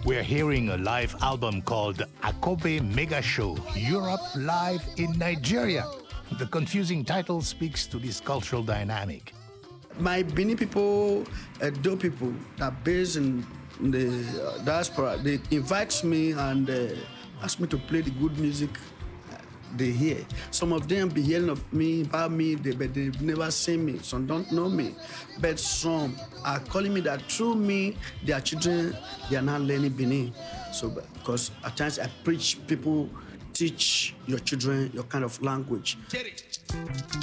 We're hearing a live album called Akobe Mega Show, Europe Live in Nigeria. The confusing title speaks to this cultural dynamic. My Benin people, Edo people that are based in the diaspora, they invite me and ask me to play the good music they hear. Some of them be hearing of me, about me, but they've never seen me. Some don't know me. But some are calling me that through me, their children, they are not learning Benin. So, because at times I preach, people teach your children your kind of language.